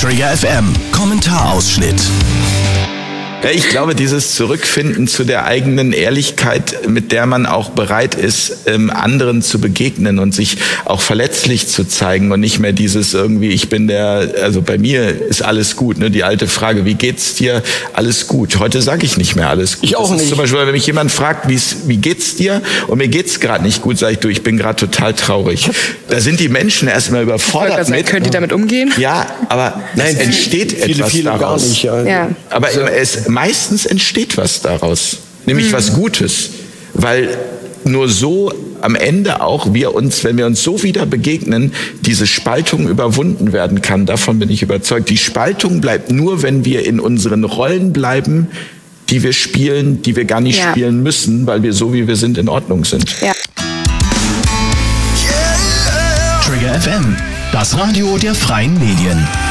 Trigger FM Kommentarausschnitt. Ja, ich glaube, dieses Zurückfinden zu der eigenen Ehrlichkeit, mit der man auch bereit ist, anderen zu begegnen und sich auch verletzlich zu zeigen und nicht mehr dieses irgendwie, also bei mir ist alles gut, ne? Die alte Frage, wie geht's dir? Alles gut. Heute sage ich nicht mehr alles gut. Ich auch nicht. Zum Beispiel, wenn mich jemand fragt, wie geht's dir? Und mir geht's gerade nicht gut, sage ich, du, ich bin gerade total traurig. Da sind die Menschen erstmal überfordert mit. Könnt ihr damit umgehen? Ja, aber es entsteht etwas viele daraus. Gar nicht, ja. Aber meistens entsteht was daraus, nämlich was Gutes, weil nur so am Ende auch wenn wir uns so wieder begegnen, diese Spaltung überwunden werden kann. Davon bin ich überzeugt. Die Spaltung bleibt nur, wenn wir in unseren Rollen bleiben, die wir spielen, die wir gar nicht spielen müssen, weil wir so, wie wir sind, in Ordnung sind. Ja. Trigger FM, das Radio der freien Medien.